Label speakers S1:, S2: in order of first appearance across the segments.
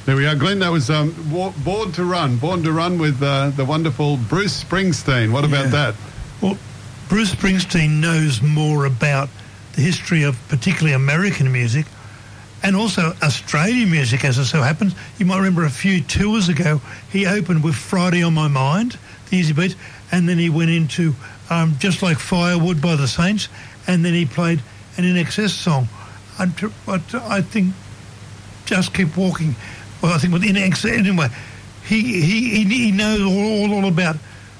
S1: There we are, Glenn. That was Born to Run with the wonderful Bruce Springsteen. What about that?
S2: Well, Bruce Springsteen knows more about the history of particularly American music and also Australian music, as it so happens. You might remember a few tours ago, he opened with Friday on My Mind, the Easy Beats, and then he went into Just Like Firewood by the Saints, and then he played an INXS song. But I think Just Keep Walking... Well, I think with INXS anyway, he knows all about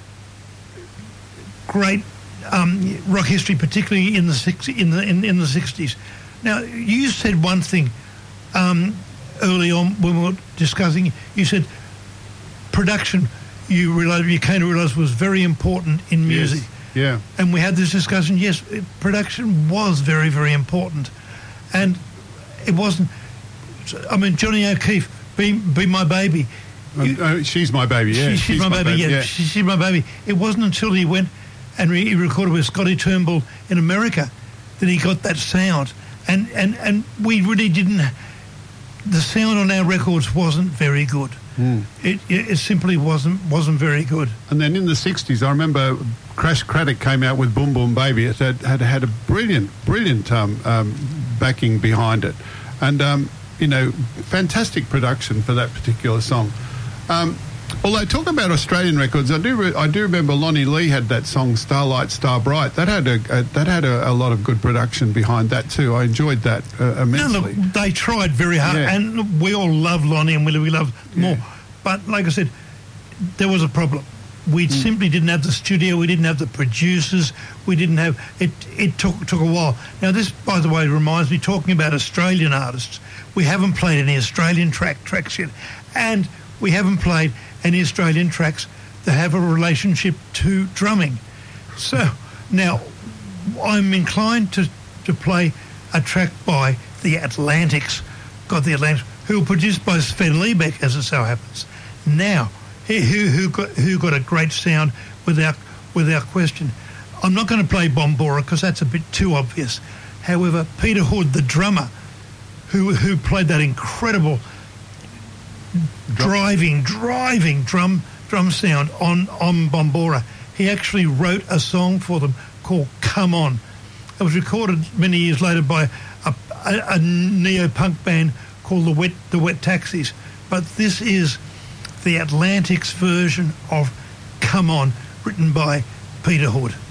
S2: great rock history, particularly in the 60s. Now, you said one thing early on when we were discussing. You said production. You came to realise was very important in music.
S1: Yes. Yeah.
S2: And we had this discussion. Yes, production was very, very important, and it wasn't. I mean, Johnny O'Keefe. Be My Baby.
S1: She's My Baby, yeah.
S2: She's my baby, yeah. She's My Baby. It wasn't until he went and he recorded with Scotty Turnbull in America that he got that sound. And we really didn't... The sound on our records wasn't very good. It simply wasn't very good.
S1: And then in the 60s, I remember Crash Craddock came out with Boom Boom Baby. It had a brilliant backing behind it. And... fantastic production for that particular song. Although talking about Australian records, I do remember Lonnie Lee had that song Starlight Star Bright. That had a lot of good production behind that too. I enjoyed that immensely.
S2: No, look, they tried very hard, and we all love Lonnie and we love more. But like I said, there was a problem. We simply didn't have the studio. We didn't have the producers. We didn't have it. It took a while. Now this, by the way, reminds me, talking about Australian artists. We haven't played any Australian tracks yet, and we haven't played any Australian tracks that have a relationship to drumming. So now I'm inclined to play a track by the Atlantics, who were produced by Sven Liebeck, as it so happens. Now, who got a great sound without question. I'm not going to play Bombora because that's a bit too obvious. However, Peter Hood, the drummer, who played that incredible driving drum sound on Bombora. He actually wrote a song for them called Come On. It was recorded many years later by a neo-punk band called the Wet Taxis. But this is the Atlantics version of Come On, written by Peter Hood.